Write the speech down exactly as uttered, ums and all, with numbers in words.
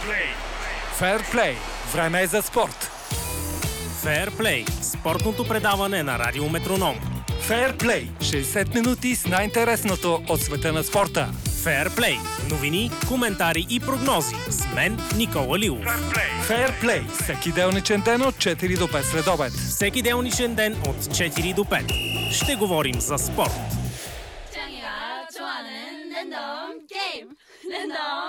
Фейрплей. Време е за спорт. Фейрплей. Спортното предаване на Радио Метроном. Фейрплей. шейсет минути с най-интересното от света на спорта. Фейрплей. Новини, коментари и прогнози. С мен Никола Лилов. Фейрплей. Всеки делничен ден от четири до пет следобед. Всеки делничен ден от четири до пет. Ще говорим за спорт. 짱이가 좋아하는 랜덤 게임 랜덤